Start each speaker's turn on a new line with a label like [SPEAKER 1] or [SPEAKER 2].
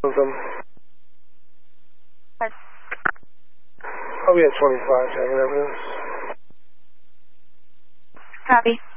[SPEAKER 1] them.
[SPEAKER 2] What?
[SPEAKER 1] I'll be at 25 tagging evidence.
[SPEAKER 2] Copy.